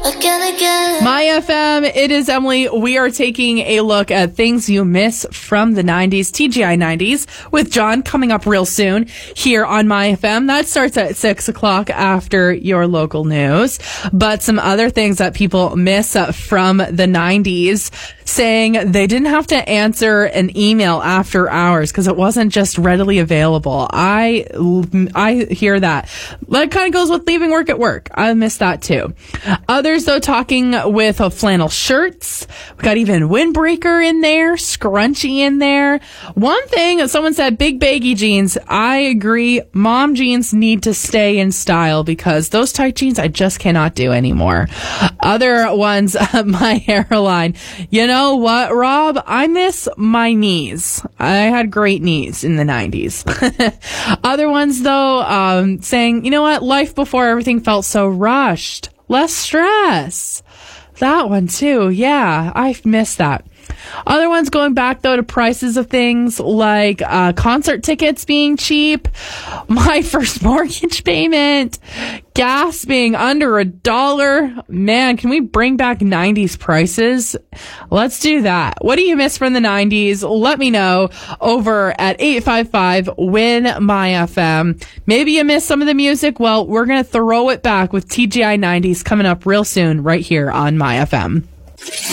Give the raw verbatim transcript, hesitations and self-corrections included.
again, again. My F M, it is Emily. We are taking a look at things you miss from the nineties, T G I nineties, with John coming up real soon here on My F M. That starts at six o'clock after your local news. But some other things that people miss uh, from the nineties, saying they didn't have to answer an email after hours because it wasn't just readily available. I, I hear that. That kind of goes with leaving work at work. I miss that too. Others, though, talking with uh, flannel shirts. We got even windbreaker in there, scrunchy in there. One thing, someone said big baggy jeans. I agree. Mom jeans need to stay in style because those tight jeans I just cannot do anymore. Other ones, uh, my hairline. You know what, Rob? I miss my knees. I had great knees in the nineties. Other ones, though, um, saying, you know what? Life before everything felt so rushed. Less stress. That one too. Yeah, I miss that. Other ones going back, though, to prices of things like uh, concert tickets being cheap, my first mortgage payment, gas being under a dollar. Man, can we bring back nineties prices? Let's do that. What do you miss from the nineties? Let me know over at eight five five, W I N, M Y F M. Maybe you missed some of the music. Well, we're going to throw it back with T G I nineties coming up real soon right here on My F M.